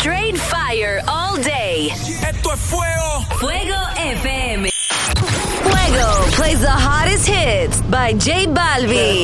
Straight fire all day. Esto es Fuego. Fuego FM. Fuego plays the hottest hits by J Balvin.